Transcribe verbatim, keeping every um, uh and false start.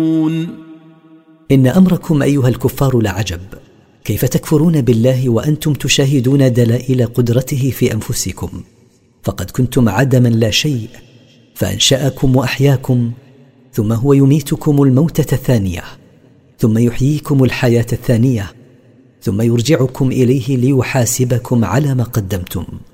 إن أمركم أيها الكفار لعجب، كيف تكفرون بالله وأنتم تشاهدون دلائل قدرته في أنفسكم؟ فقد كنتم عدما لا شيء فأنشأكم وأحياكم، ثم هو يميتكم الموتة الثانية، ثم يحييكم الحياة الثانية، ثم يرجعكم إليه ليحاسبكم على ما قدمتم.